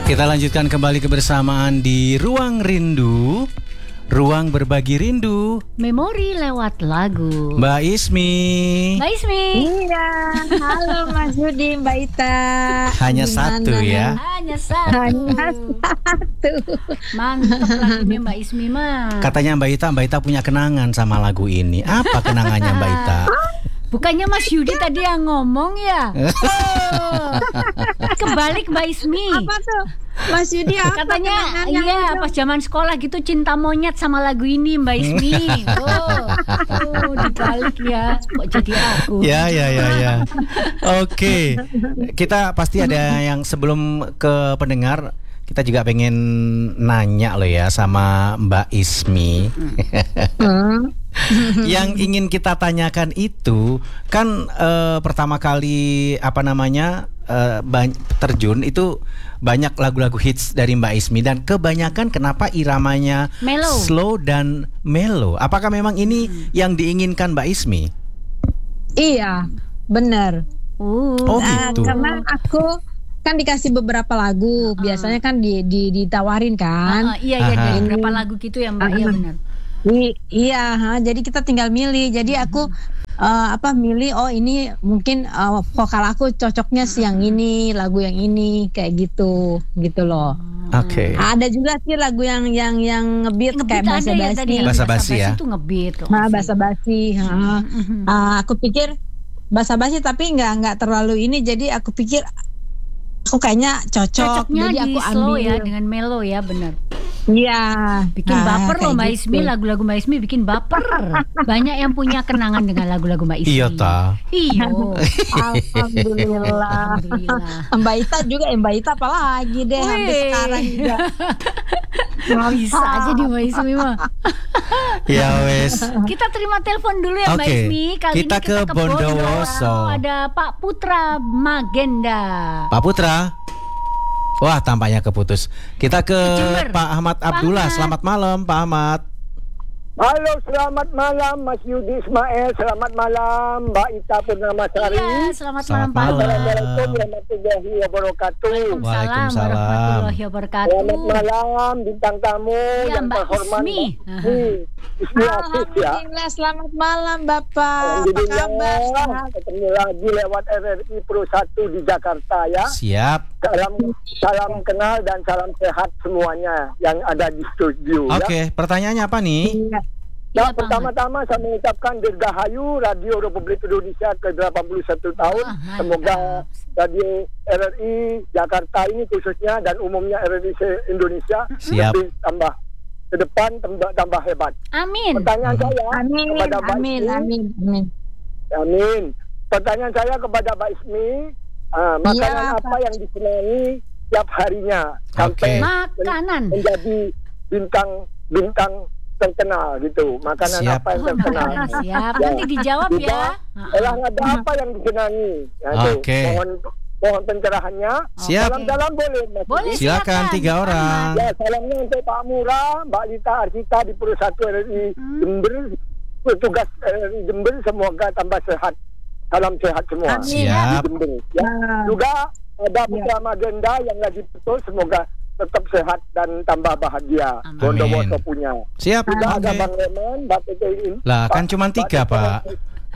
Kita lanjutkan kembali kebersamaan di Ruang Rindu, ruang berbagi rindu, memori lewat lagu. Mbak Ismi. Mbak Ismi. Iya, halo Mas Yudi, Mbak Ita. Hanya Gimana? satu ya. Hanya satu. Hanya satu. Mantap lagunya Mbak Ismi mah. Katanya Mbak Ita punya kenangan sama lagu ini. Apa kenangannya Mbak Ita? Bukannya Mas Yudi tadi yang ngomong ya? Oh, kebalik Mbak Ismi. Apa tuh? Mas Yudi apa Katanya kenangannya iya itu? pas zaman sekolah gitu cinta monyet sama lagu ini Mbak Ismi. Dibalik ya. Kok jadi aku? Ya. Oke. Kita pasti ada yang sebelum ke pendengar, kita juga pengen nanya loh ya sama Mbak Ismi. Yang ingin kita tanyakan itu kan pertama kali terjun itu banyak lagu-lagu hits dari Mbak Ismi, dan kebanyakan kenapa iramanya Mellow. slow dan mellow. Apakah memang ini yang diinginkan Mbak Ismi? Iya, benar. Oh gitu. Karena aku kan dikasih beberapa lagu, biasanya kan ditawarin kan. Iya dari berapa lagu gitu ya Mbak? Iya benar. Jadi kita tinggal milih. Jadi aku milih, oh ini mungkin vokal aku cocoknya yang ini, lagu yang ini, kayak gitu loh. Oke. Ada juga sih lagu yang ngebeat kayak Basa basi ya. Itu ngebeat. Basa basi. Aku pikir basa basi tapi nggak terlalu ini. Jadi aku pikir aku kayaknya cocok. Cocoknya jadi di aku slow ambil. ya dengan mellow ya, benar. Iya. Bikin baper loh Mbak gitu. Ismi, lagu-lagu Mbak Ismi bikin baper. Banyak yang punya kenangan dengan lagu-lagu Mbak Ismi. Iya ta. Iyo. Alhamdulillah. Mbak Ita juga, Mbak Ita apalagi deh sampai sekarang juga. Bisa aja di Mbak Ismi mah. Ya wes. Kita terima telepon dulu ya Mbak Oke. Ismi. Kali Kita ini ke Bondowoso. Ada Pak Putra Magenda. Pak Putra. Wah, tampaknya keputus. Kita ke Jember. Pak Ahmad Abdullah. Ahmad. Selamat malam, Pak Ahmad. Halo, selamat malam Mas Yudi Ismail. Selamat malam Mbak Ita Purnamasari. Iya, selamat Selamat malam Pak. malam. Assalamualaikum warahmatullahi wabarakatuh. Waalaikumsalam Waalaikumsalam. warahmatullahi wabarakatuh. Selamat malam bintang tamu Ya, yang Mbak terhormat. Ismi. Ismi Afif ya. Alhamdulillah, selamat malam Bapak. Apa kabar? Alhamdulillah, ketemu lagi lewat RRI Pro 1 di Jakarta ya. Siap. Salam kenal dan salam sehat semuanya yang ada di studio ya. Oke, pertanyaannya apa nih? Nah, Iya, Pak pertama-tama saya mengucapkan dirgahayu Radio Republik Indonesia ke-81 tahun. Wah, Semoga mantap. Radio RRI Jakarta ini khususnya dan umumnya RRI Indonesia Siap. lebih tambah ke depan tambah hebat. Amin. Pertanyaan saya Amin, kepada Mbak amin, Ismi. amin. Amin. Pertanyaan saya kepada Mbak Ismi, makanan Iya, apa yang disenangi tiap harinya sampai Makanan. menjadi bintang terkenal gitu. Makanan Siap. apa yang terkenal? Siap. Ya. Nanti dijawab Juga, ya. olahraga apa yang disenangi? Ya, itu. Oke. Mohon pencerahannya. Siap. Salam boleh, Mas. Boleh. Silakan 3 orang. Ya, salamnya untuk Pak Murah, Mbak Lita Arsita di Pro 1 RRI Jember, petugas RRI Jember, semoga tambah sehat. Salam sehat semua. Amin. Siap. Di Jember, ya. Juga ada Putra Magenda yang lagi betul, semoga tetap sehat dan tambah bahagia. Amin. Bondowoso punya. Siap. Juga ada Oke. Bang Reman, Mbak Tete. Lah, kan cuma 3, Pak.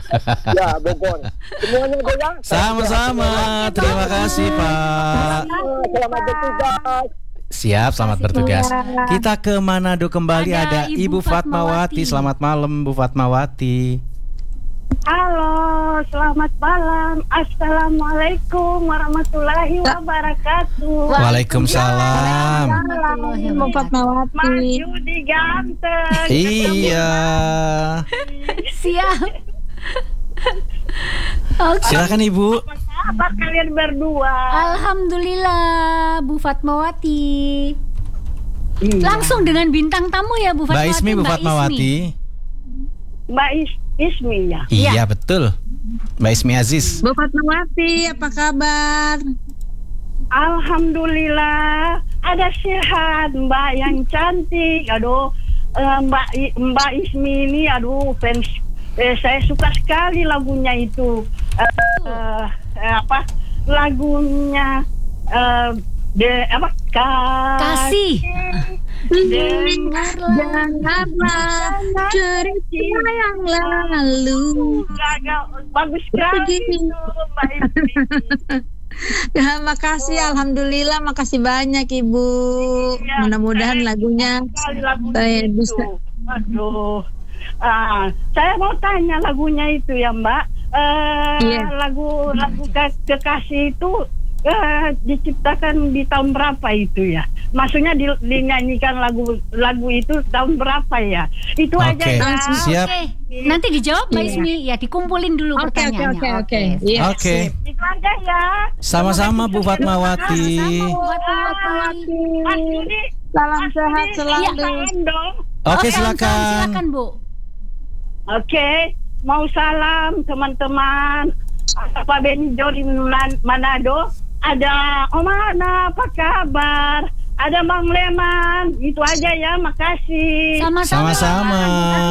Ya, Bogor. Semuanya goyang. Sama-sama. Terima kasih, Pak. Selamat bertugas. Siap, selamat bertugas. Kita ke Manado kembali, ada Ada Ibu Ibu Fatmawati. Fatmawati. Selamat malam, Bu Fatmawati. Halo, selamat malam. Assalamualaikum warahmatullahi wabarakatuh. Waalaikumsalam. Warahmatullahi Ibu wabarakatuh. Mas Fatmawati. Yudi ganteng. Iya. Siap. Oke. Silakan Ibu. Apa kalian berdua? Alhamdulillah Bu Fatmawati. Langsung dengan bintang tamu ya Bu Mbak Fatmawati. Ismi, Bu Fatmawati. Mbak Ismi ya. Iya, betul. Mbak Ismi Aziz. Bu Fatmawati, apa kabar? Alhamdulillah. Ada sehat Mbak yang cantik. Aduh, Mbak Ismi ini aduh fans. Saya suka sekali lagunya itu. Lagunya Kasih. Janganlah cerita yang lalu. Bagus sekali itu, Mbak Ismi. Ya, makasih, alhamdulillah, makasih banyak Ibu. Ya, Mudah-mudahan lagunya sekali lagunya saya itu. bisa. Aduh. Saya mau tanya lagunya itu ya Mbak. Iya. Lagu Kekasih itu diciptakan di tahun berapa itu ya? Maksudnya dinyanyikan lagu itu tahun berapa ya? Itu aja Oke, ya. siap. Oke. Nanti dijawab Mbak Iya. Ismi. Ya, dikumpulin dulu Oke. pertanyaannya. Iya. Oke. Itu aja ya. Sama-sama Bu Fatmawati. Mas Yudi, Salam Mas sehat Yudi, selalu. salam dong. Oke, Silakan silakan. Bu. Oke, mau salam teman-teman. Pak Benjo di Manado. Ada Om Ana, apa kabar? Ada Bang Leman. Itu aja ya, makasih. Sama-sama.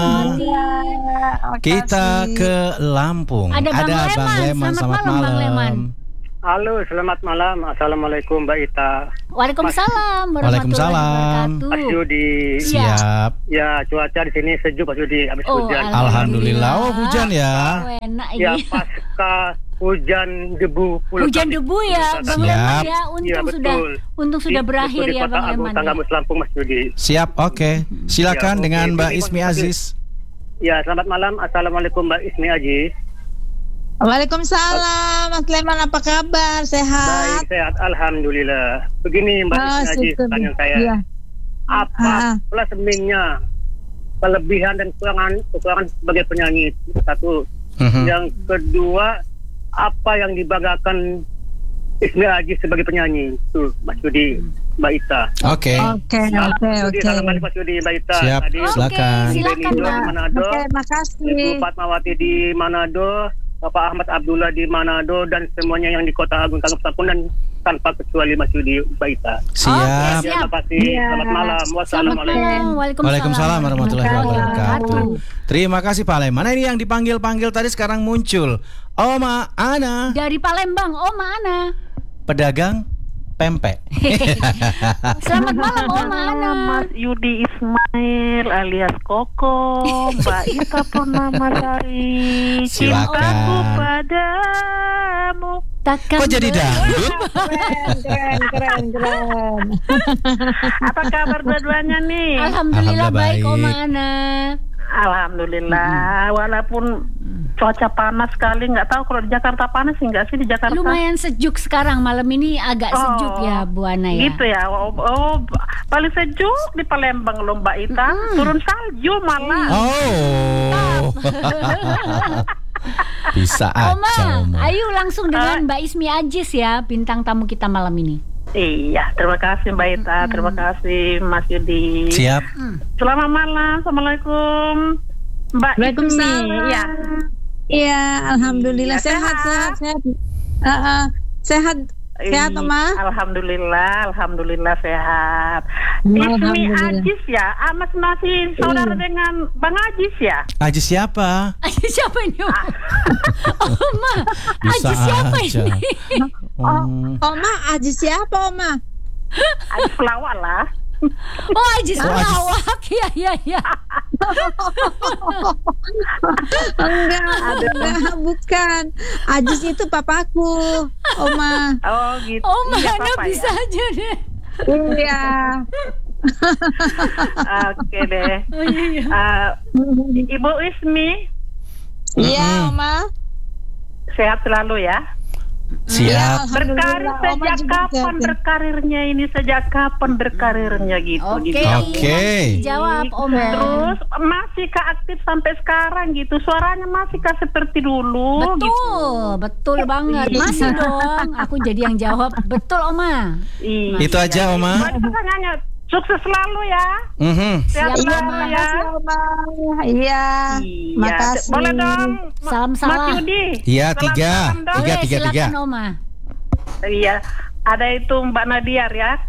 Makasih. Kita ke Lampung. Ada Bang Leman. Selamat malam, Bang Leman. Halo, selamat malam. Assalamualaikum Mbak Ita. Waalaikumsalam warahmatullahi Waalaikumsalam. wabarakatuh. Mas Yudi. Siap. Ya, cuaca di sini sejuk Mas Yudi, habis Oh, hujan. Alhamdulillah. Oh, hujan ya. Oh, enak Ya, ini. pasca hujan debu pulau Hujan Kami. debu ya, Bang Siap. Leman ya. Iya, Untung sudah Di- berakhir betul, di ya Kota Bang Agung, Leman. Tanggamus Lampung Mas Yudi. Siap, oke. Silakan Ya, oke. dengan Mbak Jadi, Ismi Mas- Aziz. Ya, selamat malam. Assalamualaikum Mbak Ismi Aji. Waalaikumsalam, Mas Leman, apa kabar? Sehat? Baik, sehat. Alhamdulillah. Begini Mbak Ismi Aji, syukur. pertanyaan saya. Iya. Apa plus minusnya, kelebihan dan kekurangan sebagai penyanyi? Satu. Mhm. Yang kedua, apa yang dibanggakan Ismi Aji sebagai penyanyi? Tuh, Mas Yudi, Mbak Ita. Oke. Oke. Salam balik Mas Yudi, Mbak Ita. Siap. Tadi Oke, Silakan. silakan Benny Jo di Mbak. Manado, Oke, Ibu makasih. Fatmawati di Manado, Bapak Ahmad Abdullah di Manado, dan semuanya yang di Kota Agung Tanggamus Lampung, dan tanpa kecuali Mas Yudi, Mbak Ita. Siap. Siap. Terima kasih. Iya. Selamat malam. Selamat Wassalamualaikum. malam. Waalaikumsalam warahmatullahi wabarakatuh. wabarakatuh. Terima kasih Pak Leman. Nah, ini yang dipanggil-panggil tadi sekarang muncul. Oma Ana, Dari Palembang, Oma Ana. pedagang pempek. Selamat malam Oma Ana. Mas Yudi Ismail alias Koko, Mbak Ita Purnamasari. Silakan. Cintaku padamu. Takkan Kok jadi dangdut? Keren. Apa kabar dua-duanya nih? Alhamdulillah Alhamdulillah baik baik. Oma Ana. Alhamdulillah. Walaupun cuaca panas sekali, nggak tahu kalau di Jakarta panas sih nggak sih di Jakarta? Lumayan sejuk sekarang, malam ini agak sejuk ya Bu Ana ya. Gitu ya. Paling sejuk di Palembang loh Mbak Ita. Turun salju malah. Oh. Bisa Oma, aja Oma. ayo langsung dengan Mbak Ismi Aziz ya, bintang tamu kita malam ini. Iya, terima kasih Mbak Ita, terima kasih Mas Yudi. Siap. Selamat malam, Assalamualaikum Mbak Ismi. Waalaikumsalam. Ya. Iya, alhamdulillah Iya, sehat. Sehat, Oma. Alhamdulillah sehat. Ismi Alhamdulillah. Ajis ya, Mas masih saudara dengan Bang Ajis ya? Aji siapa? Aziz siapa ini? Oma, Bisa Aziz siapa aja. ini? Oma, Aji siapa, Oma? Ajis pelawak lah. Oh, Aziz Oh, Aziz. pelawak. Ya. Enggak, bukan. Ajis itu papaku, Oma. Oh gitu. Oma Iya, Ana Papa, bisa ya? aja deh. Iya. Oke deh. Oh iya. Ibu Ismi Iya, Oma. sehat selalu ya. Siap. Berkarir Alhamdulillah, Oma sejak juga kapan sehat. berkarirnya ini? Sejak kapan berkarirnya gitu? Oke. gitu. Oke. Jawab Oma. Terus masihkah aktif sampai sekarang gitu? Suaranya masihkah seperti dulu? Betul, Gitu? betul banget. Masih dong. Aku jadi yang jawab. Betul Oma. Iya. Itu aja Oma. Buat pertanyaannya, sukses selalu ya. Mhm. Sehat Siap, selalu Oma. ya. Oma. Iya. Makasih. Boleh dong. Mas Salam. Yudi. Iya, Salam tiga. salam dong. Tiga. Silakan Oma. Iya. Ada itu Mbak Nadiar ya.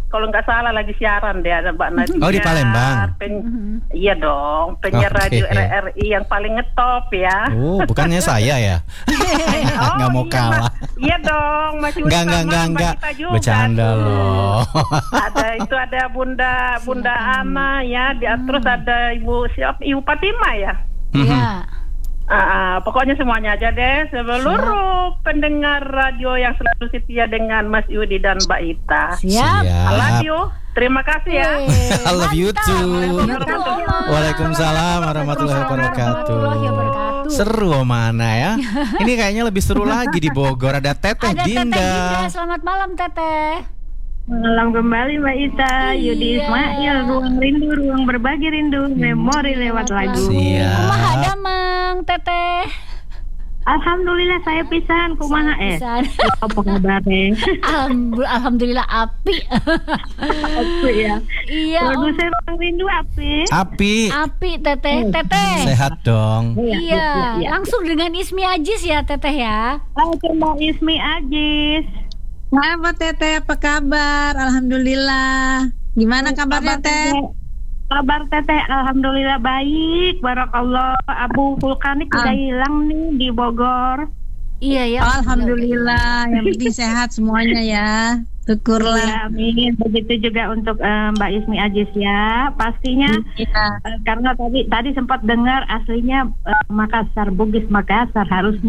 kalau nggak salah lagi siaran deh ada Mbak Nadia. Oh, di Palembang. Iya dong, penyiar Oke. radio RRI yang paling ngetop ya. Oh, bukannya saya ya? Nggak mau iya, kalah. Iya dong, masih utama Mbak Enggak. Ita juga Bercanda tuh. loh. Ada Bunda Ana ya, terus ada Ibu Fatima ya. Ya. Pokoknya semuanya aja deh, seluruh pendengar radio yang selalu setia dengan Mas Yudi dan Mbak Ita. Siap. I love you. Terima kasih ya. I love you too. Mantap. Waalaikumsalam warahmatullahi wabarakatuh. Seru mana ya? Ini kayaknya lebih seru lagi di Bogor. Ada Teteh Ada Teteh Dinda. Dinda. Selamat malam Teteh. Malam kembali Mbak Ita, Yudi Iya. Ismail, ruang rindu, ruang berbagi rindu, memori lewat lagu. Siap. Kumaha damang Teteh. Alhamdulillah saya pisan, kumaha Pisan. Apa kabarnya? Alhamdulillah api. Apa ya? Iya. Produser ruang rindu api. Api Teteh. Teteh. Sehat dong. Iya. Langsung dengan Ismi Ajis ya Teteh ya. Mbak Ismi Ajis. Apa Teteh, apa kabar? Alhamdulillah. Gimana kabarnya Teh? Kabar Teteh, alhamdulillah baik. Barakallah. Abu vulkanik udah hilang nih di Bogor. Iya ya. Alhamdulillah. Yang penting sehat semuanya ya. Syukurlah. Ya, amin. Begitu juga untuk Mbak Ismi Ajis ya. Pastinya Iya. karena tadi sempat dengar aslinya Makassar, Bugis Makassar harusnya.